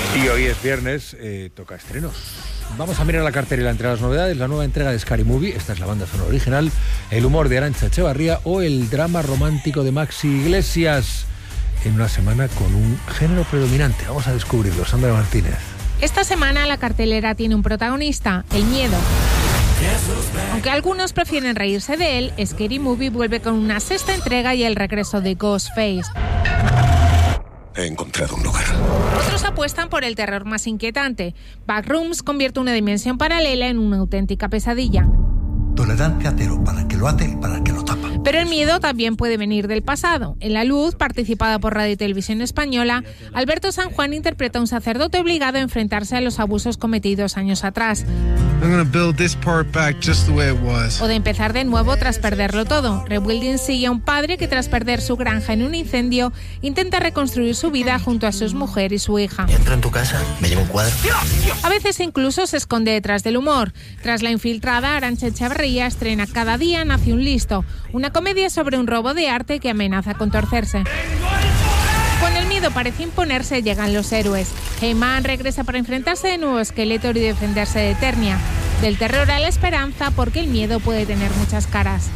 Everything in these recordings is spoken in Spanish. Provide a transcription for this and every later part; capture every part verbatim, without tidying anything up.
Y hoy es viernes, eh, toca estrenos. Vamos a mirar la cartelera entre las novedades, la nueva entrega de Scary Movie, esta es la banda sonora original, el humor de Arantxa Echevarría o el drama romántico de Maxi Iglesias, en una semana con un género predominante. Vamos a descubrirlo. Sandra Martínez. Esta semana la cartelera tiene un protagonista, el miedo. Aunque algunos prefieren reírse de él, Scary Movie vuelve con una sexta entrega y el regreso de Ghostface. He encontrado un lugar. Otros apuestan por el terror más inquietante. Backrooms convierte una dimensión paralela en una auténtica pesadilla. Tolerancia cero para el que lo hace y para el que lo tapa. Pero el miedo también puede venir del pasado. En La Luz, participada por Radio y Televisión Española, Alberto San Juan interpreta a un sacerdote obligado a enfrentarse a los abusos cometidos años atrás. I'm gonna build this part back just the way it was. O de empezar de nuevo tras perderlo todo. Rebuilding sigue a un padre que tras perder su granja en un incendio intenta reconstruir su vida junto a su mujer y su hija. Entro en tu casa, me llevo un cuadro. A veces incluso se esconde detrás del humor. Tras La Infiltrada, Arantxa Echevarría estrena Cada día nace un listo, una comedia sobre un robo de arte que amenaza con torcerse. Cuando el miedo parece imponerse, llegan los héroes. He-Man regresa para enfrentarse de nuevo a Skeletor y defenderse de Eternia. Del terror a la esperanza, porque el miedo puede tener muchas caras.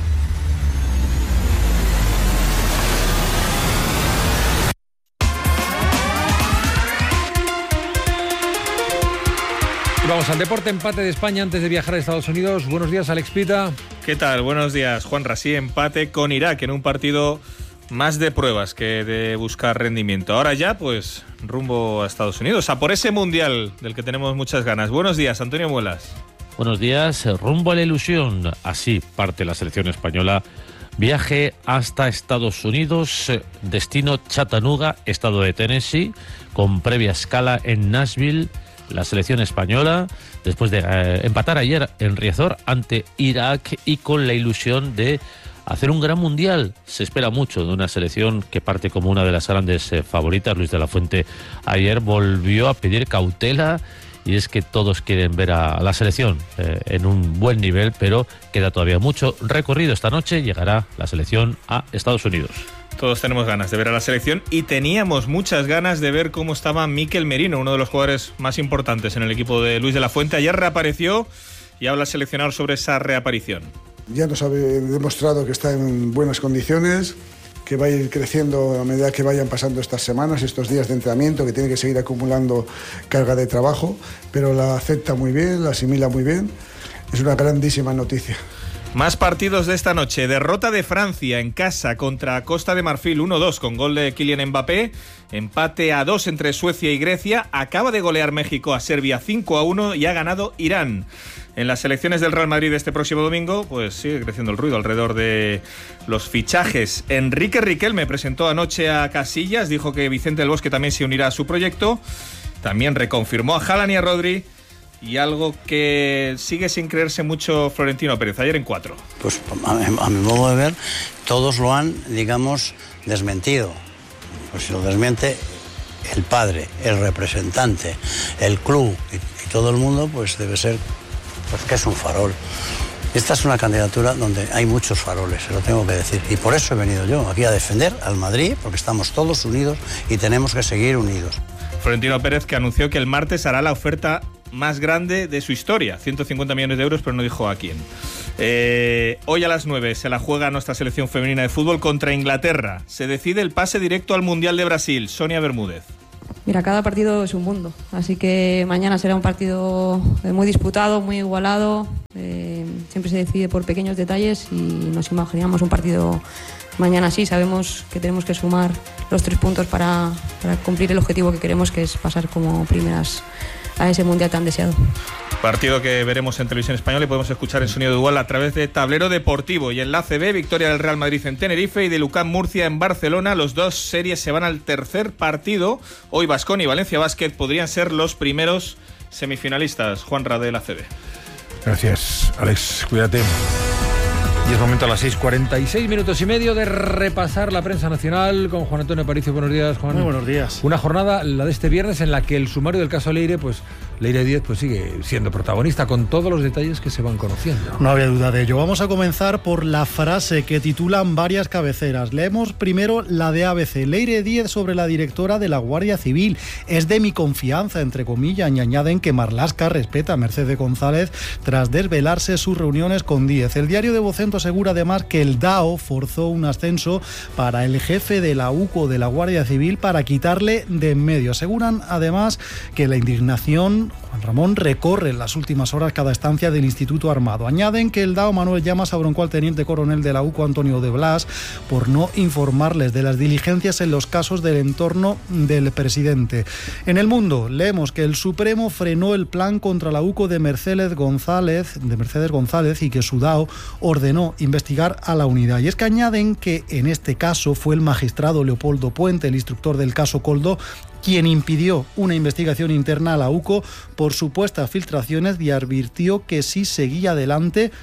Y vamos al deporte, empate de España antes de viajar a Estados Unidos. Buenos días, Alex Pita. ¿Qué tal? Buenos días, Juanra. Sí, empate con Irak en un partido más de pruebas que de buscar rendimiento. Ahora ya, pues, rumbo a Estados Unidos, a por ese Mundial del que tenemos muchas ganas. Buenos días, Antonio Muelas. Buenos días, rumbo a la ilusión. Así parte la selección española. Viaje hasta Estados Unidos, destino Chattanooga, estado de Tennessee, con previa escala en Nashville. La selección española, después de eh, empatar ayer en Riazor ante Irak y con la ilusión de hacer un gran mundial. Se espera mucho de una selección que parte como una de las grandes eh, favoritas. Luis de la Fuente ayer volvió a pedir cautela y es que todos quieren ver a, a la selección eh, en un buen nivel, pero queda todavía mucho recorrido. Esta noche llegará la selección a Estados Unidos. Todos tenemos ganas de ver a la selección y teníamos muchas ganas de ver cómo estaba Mikel Merino, uno de los jugadores más importantes en el equipo de Luis de la Fuente. Ayer reapareció y habla el seleccionador sobre esa reaparición. Ya nos ha demostrado que está en buenas condiciones, que va a ir creciendo a medida que vayan pasando estas semanas, estos días de entrenamiento, que tiene que seguir acumulando carga de trabajo, pero la acepta muy bien, la asimila muy bien. Es una grandísima noticia. Más partidos de esta noche. Derrota de Francia en casa contra Costa de Marfil uno dos con gol de Kylian Mbappé. Empate a dos entre Suecia y Grecia. Acaba de golear México a Serbia cinco a uno y ha ganado Irán. En las elecciones del Real Madrid este próximo domingo, pues sigue creciendo el ruido alrededor de los fichajes. Enrique Riquelme presentó anoche a Casillas, dijo que Vicente del Bosque también se unirá a su proyecto. También reconfirmó a Haaland y a Rodri. Y algo que sigue sin creerse mucho Florentino Pérez, ayer en cuatro. Pues a, a mi modo de ver, todos lo han, digamos, desmentido. Pues si lo desmiente el padre, el representante, el club y, y todo el mundo, pues debe ser pues que es un farol. Esta es una candidatura donde hay muchos faroles, se lo tengo que decir. Y por eso he venido yo aquí a defender al Madrid, porque estamos todos unidos y tenemos que seguir unidos. Florentino Pérez, que anunció que el martes hará la oferta más grande de su historia, ciento cincuenta millones de euros, pero no dijo a quién. Eh, hoy a las nueve se la juega nuestra selección femenina de fútbol contra Inglaterra. Se decide el pase directo al Mundial de Brasil. Sonia Bermúdez. Mira, cada partido es un mundo, así que mañana será un partido muy disputado, muy igualado. Eh, siempre se decide por pequeños detalles y nos imaginamos un partido mañana así. Sabemos que tenemos que sumar los tres puntos para, para cumplir el objetivo que queremos, que es pasar como primeras a ese mundial tan deseado. Partido que veremos en Televisión Española y podemos escuchar en Sonido de Igual a través de Tablero Deportivo. Y en la A C B, victoria del Real Madrid en Tenerife y de Lucán Murcia en Barcelona. Los dos series se van al tercer partido. Hoy Baskonia y Valencia Basket podrían ser los primeros semifinalistas. Juanra de la A C B. Gracias, Alex. Cuídate. Y es momento a las seis cuarenta y seis minutos y medio de repasar la prensa nacional con Juan Antonio Aparicio. Buenos días, Juan. Muy buenos días. Una jornada, la de este viernes, en la que el sumario del caso Leire, pues Leire Díez pues sigue siendo protagonista con todos los detalles que se van conociendo. No había duda de ello. Vamos a comenzar por la frase que titulan varias cabeceras. Leemos primero la de A B C. Leire Díez sobre la directora de la Guardia Civil. Es de mi confianza, entre comillas, y añaden que Marlaska respeta a Mercedes González tras desvelarse sus reuniones con Díez. El diario de Vocento asegura además que el D A O forzó un ascenso para el jefe de la U C O de la Guardia Civil para quitarle de en medio. Aseguran además que la indignación, Juan Ramón, recorre en las últimas horas cada estancia del Instituto Armado. Añaden que el D A O Manuel Llamas abroncó al teniente coronel de la U C O Antonio de Blas por no informarles de las diligencias en los casos del entorno del presidente. En El Mundo leemos que el Supremo frenó el plan contra la U C O de Mercedes González, de Mercedes González y que su D A O ordenó investigar a la unidad. Y es que añaden que en este caso fue el magistrado Leopoldo Puente, el instructor del caso Coldo, quien impidió una investigación interna a la U C O por supuestas filtraciones y advirtió que si seguía adelante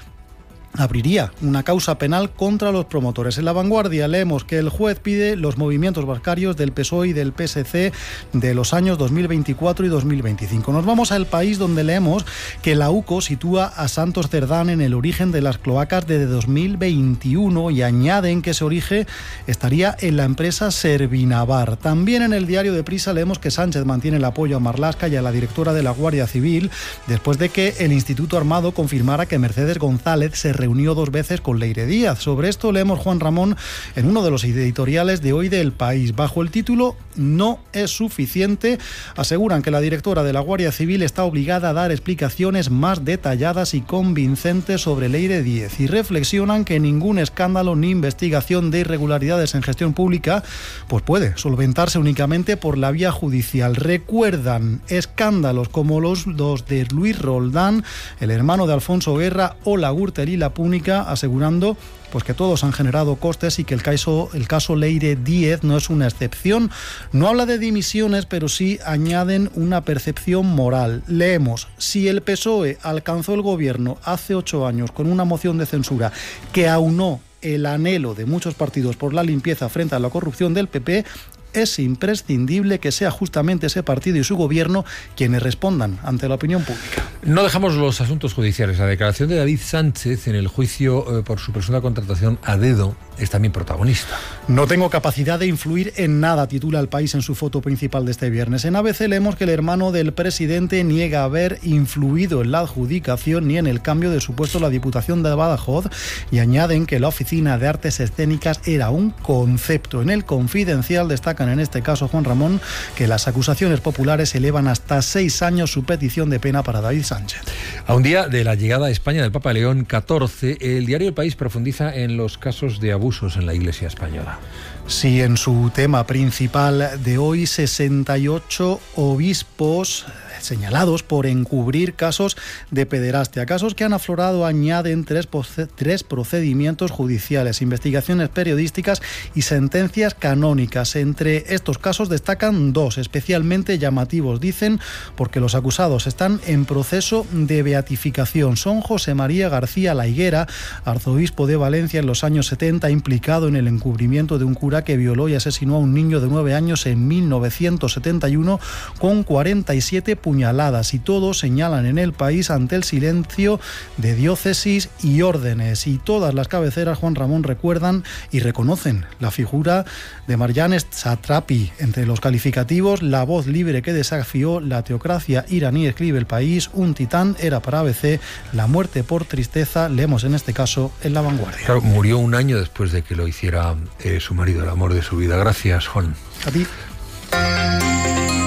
abriría una causa penal contra los promotores. En La Vanguardia leemos que el juez pide los movimientos bancarios del P S O E y del P S C de los años dos mil veinticuatro y dos mil veinticinco. Nos vamos a El País, donde leemos que la U C O sitúa a Santos Cerdán en el origen de las cloacas desde dos mil veintiuno y añaden que ese origen estaría en la empresa Servinavar. También en el diario de Prisa leemos que Sánchez mantiene el apoyo a Marlaska y a la directora de la Guardia Civil después de que el Instituto Armado confirmara que Mercedes González se reunió dos veces con Leire Díaz. Sobre esto leemos, Juan Ramón, en uno de los editoriales de hoy de El País. Bajo el título "No es suficiente", aseguran que la directora de la Guardia Civil está obligada a dar explicaciones más detalladas y convincentes sobre Leire Díez y reflexionan que ningún escándalo ni investigación de irregularidades en gestión pública pues puede solventarse únicamente por la vía judicial. Recuerdan escándalos como los dos de Luis Roldán, el hermano de Alfonso Guerra, o la Gürtel y la Púnica, asegurando pues que todos han generado costes y que el caso, el caso Leire Díez no es una excepción. No habla de dimisiones, pero sí añaden una percepción moral. Leemos: si el P S O E alcanzó el gobierno hace ocho años con una moción de censura que aunó el anhelo de muchos partidos por la limpieza frente a la corrupción del P P, es imprescindible que sea justamente ese partido y su gobierno quienes respondan ante la opinión pública. No dejamos los asuntos judiciales. La declaración de David Sánchez en el juicio eh, por su presunta contratación a dedo es también protagonista. No tengo capacidad de influir en nada, titula El País en su foto principal de este viernes. En A B C leemos que el hermano del presidente niega haber influido en la adjudicación ni en el cambio de su puesto en la Diputación de Badajoz y añaden que la Oficina de Artes Escénicas era un concepto. En El Confidencial destacan en este caso, Juan Ramón, que las acusaciones populares elevan hasta seis años su petición de pena para David Sánchez. A un día de la llegada a España del Papa León catorce, el diario El País profundiza en los casos de abusos en la Iglesia española. Sí, en su tema principal de hoy, sesenta y ocho obispos señalados por encubrir casos de pederastia. Casos que han aflorado, añaden, tres, tres procedimientos judiciales, investigaciones periodísticas y sentencias canónicas. Entre estos casos destacan dos especialmente llamativos, dicen, porque los acusados están en proceso de beatificación. Son José María García La Higuera, arzobispo de Valencia en los años setenta, implicado en el encubrimiento de un cura que violó y asesinó a un niño de nueve años en mil novecientos setenta y uno con cuarenta y siete puñaladas, y todos señalan en El País ante el silencio de diócesis y órdenes. Y todas las cabeceras, Juan Ramón, recuerdan y reconocen la figura de Marjan Satrapi. Entre los calificativos, la voz libre que desafió la teocracia iraní, escribe El País, un titán era para A B C, la muerte por tristeza, leemos en este caso en La Vanguardia. Claro, murió un año después de que lo hiciera eh, su marido, el amor de su vida. Gracias, Juan. A ti.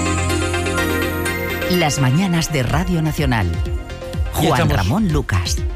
Las mañanas de Radio Nacional. Juan Ramón Lucas.